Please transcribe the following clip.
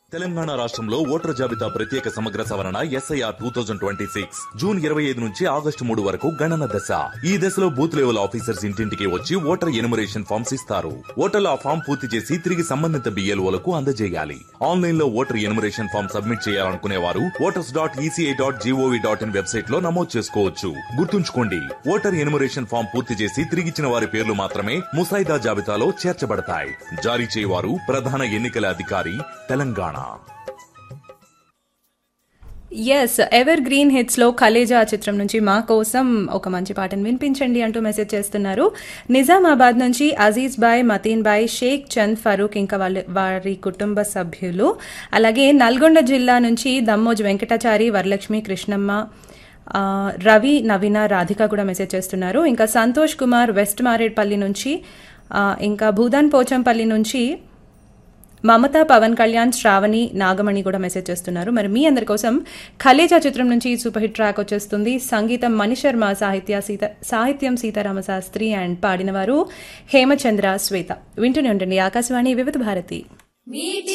తెలంగాణ రాష్ట్రంలో ఓటర్ జాబితా ప్రత్యేక సమగ్ర సవరణ SIR 2026 జూన్ 25 నుంచి ఆగస్టు 3 వరకు గణన దశ. ఈ దశలో బూత్ లెవెల్ ఆఫీసర్స్ ఇంటింటికి వచ్చి ఓటర్ ఎనుమరేషన్ ఫామ్స్ ఇస్తారు. ఓటర్లు ఆ ఫామ్ పూర్తి చేసి తిరిగి సంబంధిత BLOలకు అందజేయాలి. ఆన్లైన్ లో ఓటర్ ఎనుమరేషన్ ఫామ్ సబ్మిట్ చేయాలనుకునే వారు voters.eci.gov.in వెబ్సైట్ లో నమోదు చేసుకోవచ్చు. గుర్తుంచుకోండి, ఓటర్ ఎనుమరేషన్ ఫామ్ పూర్తి చేసి తిరిగిచ్చిన వారి పేర్లు మాత్రమే ముసాయిదా జాబితాలో చేర్చబడతాయి. జారీ చేయవారు ప్రధాన ఎన్నికల అధికారి, తెలంగాణ. ఎవర్ గ్రీన్ హిట్స్ లో కలేజా చిత్రం నుంచి మా కోసం ఒక మంచి పాటను వినిపించండి అంటూ మెసేజ్ చేస్తున్నారు. నిజామాబాద్ నుంచి అజీజ్ బాయ్, మతీన్ బాయ్, షేక్ చంద్, ఫరూక్ ఇంకా వారి కుటుంబ సభ్యులు. అలాగే నల్గొండ జిల్లా నుంచి దమ్మోజు వెంకటాచారి, వరలక్ష్మి, కృష్ణమ్మ, రవి, నవీన, రాధిక కూడా మెసేజ్ చేస్తున్నారు. ఇంకా సంతోష్ కుమార్ వెస్ట్ మారేడ్పల్లి నుంచి, ఇంకా భూదాన్ పోచంపల్లి నుంచి మమత, పవన్ కళ్యాణ్, శ్రావణి, నాగమణి కూడా మెసేజ్ చేస్తున్నారు. మరి మీ అందరి కోసం ఖలేజా చిత్రం నుంచి సూపర్ హిట్ ట్రాక్ వచ్చేస్తుంది. సంగీతం మణిశర్మ, సాహిత్యం సీతారామ శాస్త్రి అండ్ పాడినవారు హేమచంద్ర, శ్వేత. వింటూనే ఉండండి ఆకాశవాణి వివిధ భారతి.